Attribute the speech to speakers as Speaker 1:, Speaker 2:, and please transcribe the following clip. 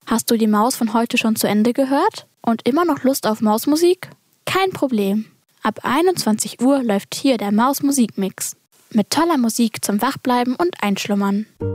Speaker 1: Hast du die Maus von heute schon zu Ende gehört und immer noch Lust auf Mausmusik? Kein Problem. Ab 21 Uhr läuft hier der Maus-Musikmix. Mit toller Musik zum Wachbleiben und Einschlummern.